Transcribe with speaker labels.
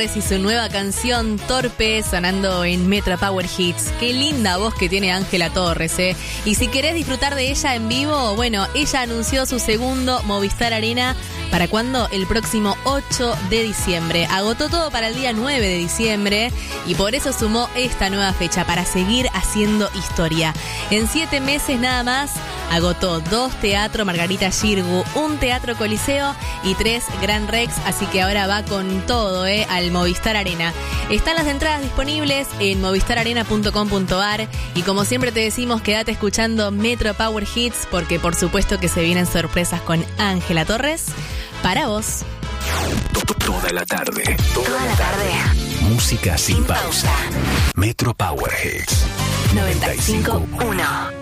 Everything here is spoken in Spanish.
Speaker 1: Y su nueva canción Torpe sonando en Metro Power Hits. Qué linda voz que tiene Ángela Torres, ¿eh? Y si querés disfrutar de ella en vivo, bueno, ella anunció su segundo Movistar Arena. ¿Para cuándo? El próximo 8 de diciembre. Agotó todo para el día 9 de diciembre y por eso sumó esta nueva fecha, para seguir haciendo historia. En 7 meses nada más, agotó 2 teatros Margarita Xirgu, 1 teatro Coliseo y 3 Gran Rex, así que ahora va con todo, al Movistar Arena. Están las entradas disponibles en movistararena.com.ar y como siempre te decimos, quédate escuchando Metro Power Hits porque por supuesto que se vienen sorpresas con Ángela Torres para vos.
Speaker 2: Toda la tarde. Música sin pausa. Metro Power Hits 95.1.